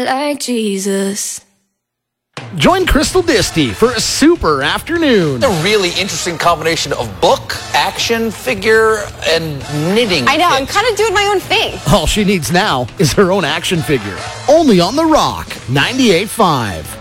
like Jesus. Join Crystal Disty for a super afternoon. A really interesting combination of book, action figure, and knitting. I know, kit. I'm kind of doing my own thing. All she needs now is her own action figure. Only on The Rock, 98.5.